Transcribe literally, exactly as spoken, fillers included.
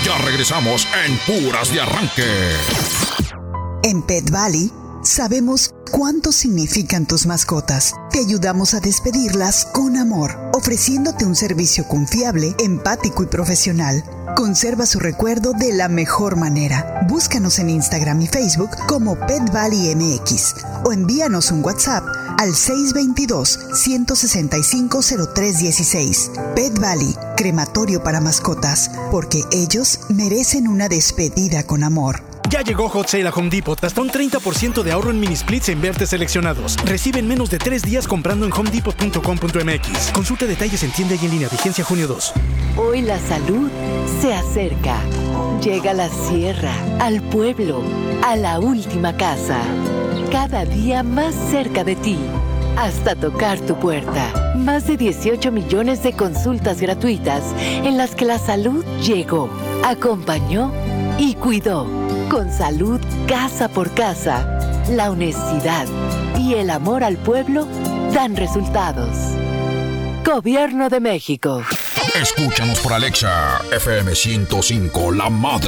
Ya regresamos en Puras de Arranque. En Pet Valley sabemos cuánto significan tus mascotas. Te ayudamos a despedirlas con amor, ofreciéndote un servicio confiable, empático y profesional. Conserva su recuerdo de la mejor manera. Búscanos en Instagram y Facebook como Pet Valley M X o envíanos un WhatsApp al seis dos dos, uno seis cinco, cero tres uno seis. Pet Valley, crematorio para mascotas, porque ellos merecen una despedida con amor. Ya llegó Hot Sale a Home Depot. Hasta un treinta por ciento de ahorro en mini splits en vertes seleccionados. Recibe en menos de tres días comprando en home depot punto com punto m x. Consulta detalles en tienda y en línea. Vigencia junio dos. Hoy la salud se acerca. Llega a la sierra, al pueblo, a la última casa. Cada día más cerca de ti. Hasta tocar tu puerta. Más de dieciocho millones de consultas gratuitas en las que la salud llegó, acompañó y cuidó. Con salud casa por casa, la honestidad y el amor al pueblo dan resultados. Gobierno de México. Escúchanos por Alexa, F M ciento cinco, La Madre.